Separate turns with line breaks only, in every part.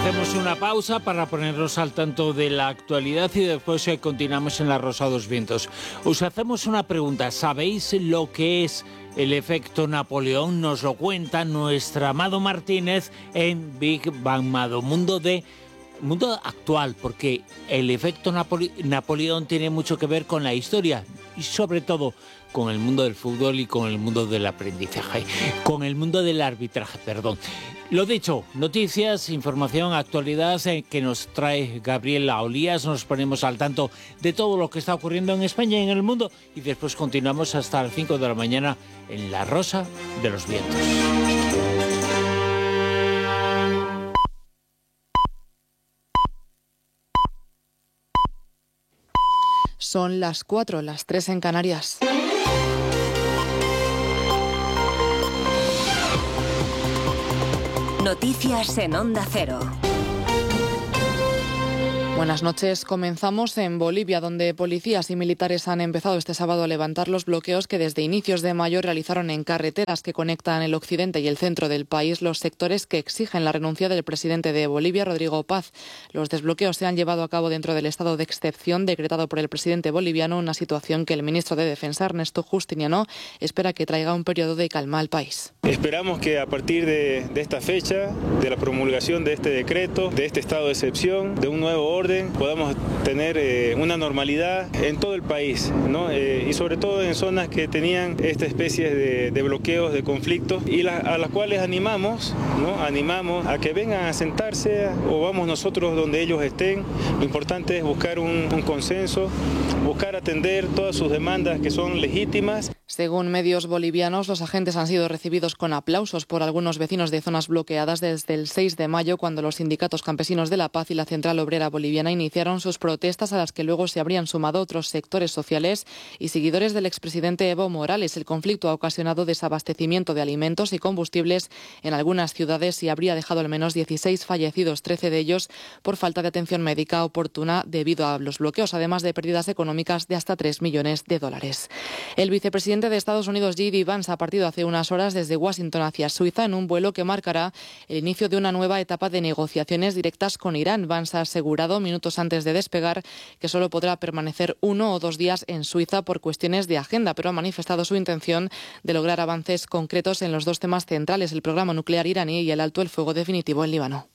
Hacemos una pausa para ponernos al tanto de la actualidad y después continuamos en La Rosa de los Vientos. Os hacemos una pregunta. ¿Sabéis lo que es el efecto Napoleón? Nos lo cuenta nuestro Amado Martínez en Big Bang Mado, mundo actual, porque el efecto Napoleón tiene mucho que ver con la historia y sobre todo con el mundo del fútbol y con el mundo del aprendizaje, con el mundo del arbitraje, perdón. Lo dicho, noticias, información, actualidad que nos trae Gabriela Olías. Nos ponemos al tanto de todo lo que está ocurriendo en España y en el mundo y después continuamos hasta las 5 de la mañana en La Rosa de los Vientos.
Son las 4, las 3 en Canarias.
Noticias en Onda Cero.
Buenas noches. Comenzamos en Bolivia, donde policías y militares han empezado este sábado a levantar los bloqueos que desde inicios de mayo realizaron en carreteras que conectan el occidente y el centro del país, los sectores que exigen la renuncia del presidente de Bolivia, Rodrigo Paz. Los desbloqueos se han llevado a cabo dentro del estado de excepción decretado por el presidente boliviano, una situación que el ministro de Defensa, Ernesto Justiniano, espera que traiga un periodo de calma al país.
Esperamos que a partir de esta fecha, de la promulgación de este decreto, de este estado de excepción, de un nuevo orden, podamos tener una normalidad en todo el país, ¿no? Y sobre todo en zonas que tenían esta especie de bloqueos, de conflictos, y a las cuales animamos, ¿no? Animamos a que vengan a sentarse o vamos nosotros donde ellos estén. Lo importante es buscar un consenso, buscar atender todas sus demandas que son legítimas.
Según medios bolivianos, los agentes han sido recibidos con aplausos por algunos vecinos de zonas bloqueadas desde el 6 de mayo, cuando los sindicatos campesinos de La Paz y la Central Obrera Boliviana iniciaron sus protestas, a las que luego se habrían sumado otros sectores sociales y seguidores del expresidente Evo Morales. El conflicto ha ocasionado desabastecimiento de alimentos y combustibles en algunas ciudades y habría dejado al menos 16 fallecidos, 13 de ellos por falta de atención médica oportuna debido a los bloqueos, además de pérdidas económicas de hasta $3 millones. El vicepresidente de Estados Unidos, J.D. Vance, ha partido hace unas horas desde Washington hacia Suiza en un vuelo que marcará el inicio de una nueva etapa de negociaciones directas con Irán. Vance ha asegurado minutos antes de despegar que solo podrá permanecer 1 o 2 días en Suiza por cuestiones de agenda, pero ha manifestado su intención de lograr avances concretos en los dos temas centrales, el programa nuclear iraní y el alto el fuego definitivo en Líbano.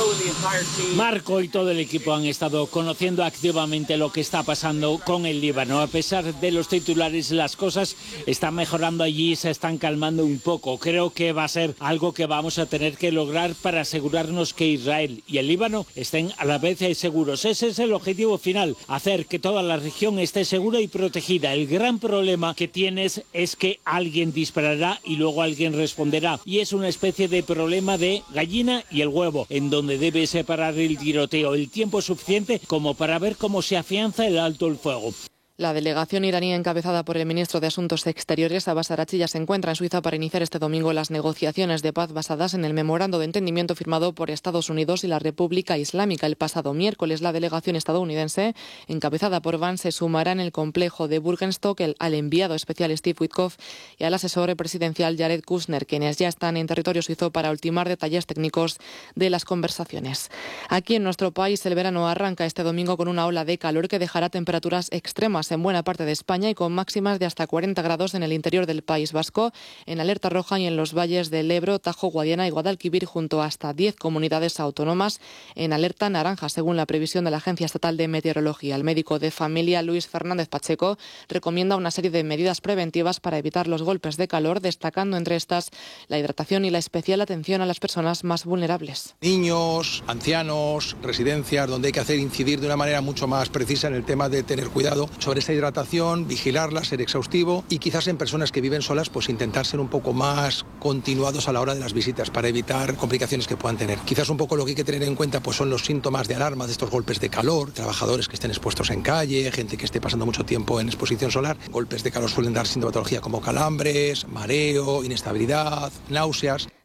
Marco y todo el equipo han estado conociendo activamente lo que está pasando con el Líbano. A pesar de los titulares, las cosas están mejorando allí, se están calmando un poco. Creo que va a ser algo que vamos a tener que lograr para asegurarnos que Israel y el Líbano estén a la vez seguros. Ese es el objetivo final, hacer que toda la región esté segura y protegida. El gran problema que tienes es que alguien disparará y luego alguien responderá. Y es una especie de problema de gallina y el huevo, en donde debe separar el tiroteo el tiempo suficiente como para ver cómo se afianza el alto el fuego.
La delegación iraní, encabezada por el ministro de Asuntos Exteriores, Abbas Araghchi, ya se encuentra en Suiza para iniciar este domingo las negociaciones de paz basadas en el memorando de entendimiento firmado por Estados Unidos y la República Islámica. El pasado miércoles, la delegación estadounidense, encabezada por Vance, se sumará en el complejo de Bürgenstock al enviado especial Steve Witkoff y al asesor presidencial Jared Kushner, quienes ya están en territorio suizo para ultimar detalles técnicos de las conversaciones. Aquí en nuestro país, el verano arranca este domingo con una ola de calor que dejará temperaturas extremas en buena parte de España y con máximas de hasta 40 grados en el interior del País Vasco, en alerta roja y en los valles del Ebro, Tajo, Guadiana y Guadalquivir, junto a hasta 10 comunidades autónomas en alerta naranja, según la previsión de la Agencia Estatal de Meteorología. El médico de familia, Luis Fernández Pacheco, recomienda una serie de medidas preventivas para evitar los golpes de calor, destacando entre estas la hidratación y la especial atención a las personas más vulnerables.
Niños, ancianos, residencias, donde hay que hacer incidir de una manera mucho más precisa en el tema de tener cuidado sobre esa hidratación, vigilarla, ser exhaustivo, y quizás en personas que viven solas pues intentar ser un poco más continuados a la hora de las visitas para evitar complicaciones que puedan tener. Quizás un poco lo que hay que tener en cuenta pues son los síntomas de alarma de estos golpes de calor, trabajadores que estén expuestos en calle, gente que esté pasando mucho tiempo en exposición solar. Golpes de calor suelen dar sintomatología como calambres, mareo, inestabilidad, náuseas.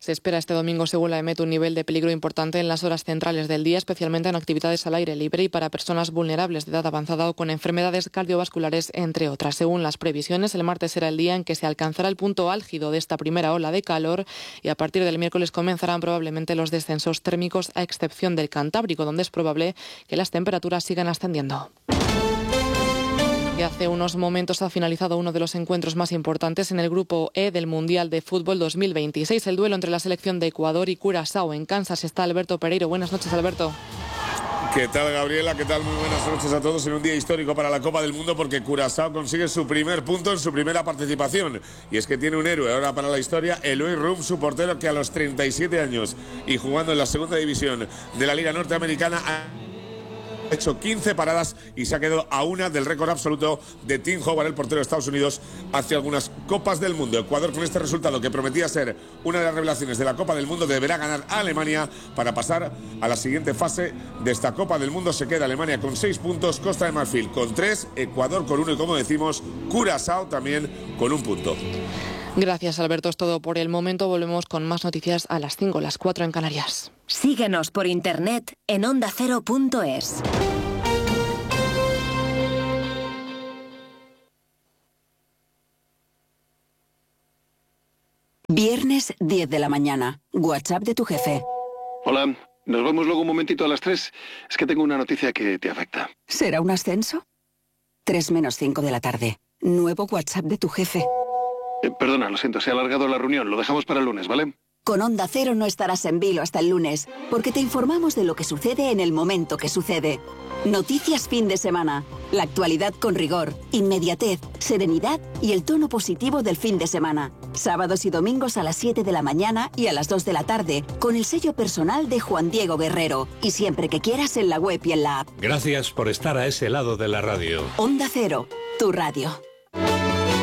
Se espera este domingo, según la EMET, un nivel de peligro importante en las horas centrales del día, especialmente en actividades al aire libre y para personas vulnerables de edad avanzada o con enfermedades cardiovasculares, entre otras. Según las previsiones, el martes será el día en que se alcanzará el punto álgido de esta primera ola de calor y a partir del miércoles comenzarán probablemente los descensos térmicos, a excepción del Cantábrico, donde es probable que las temperaturas sigan ascendiendo. Y hace unos momentos ha finalizado uno de los encuentros más importantes en el grupo E del Mundial de Fútbol 2026, el duelo entre la selección de Ecuador y Curazao. En Kansas está Alberto Pereiro. Buenas noches, Alberto.
¿Qué tal, Gabriela? ¿Qué tal? Muy buenas noches a todos en un día histórico para la Copa del Mundo, porque Curazao consigue su primer punto en su primera participación. Y es que tiene un héroe ahora para la historia, Eloy Rum, su portero, que a los 37 años y jugando en la segunda división de la Liga Norteamericana ha hecho 15 paradas y se ha quedado a una del récord absoluto de Tim Howard, el portero de Estados Unidos, hace algunas Copas del Mundo. Ecuador, con este resultado que prometía ser una de las revelaciones de la Copa del Mundo, deberá ganar a Alemania para pasar a la siguiente fase de esta Copa del Mundo. Se queda Alemania con 6 puntos, Costa de Marfil con 3, Ecuador con 1 y, como decimos, Curazao también con 1 punto.
Gracias, Alberto. Es todo por el momento. Volvemos con más noticias a las 5, las 4 en Canarias.
Síguenos por internet en ondacero.es.
Viernes 10 de la mañana. WhatsApp de tu jefe.
Hola, nos vemos luego un momentito a las 3. Es que tengo una noticia que te afecta.
¿Será un ascenso? 3 menos 5 de la tarde. Nuevo WhatsApp de tu jefe.
Perdona, lo siento, se ha alargado la reunión. Lo dejamos para el lunes, ¿vale?
Con Onda Cero no estarás en vilo hasta el lunes, porque te informamos de lo que sucede en el momento que sucede. Noticias fin de semana. La actualidad con rigor, inmediatez, serenidad y el tono positivo del fin de semana. Sábados y domingos a las 7 de la mañana y a las 2 de la tarde, con el sello personal de Juan Diego Guerrero. Y siempre que quieras en la web y en la app.
Gracias por estar a ese lado de la radio.
Onda Cero, tu radio.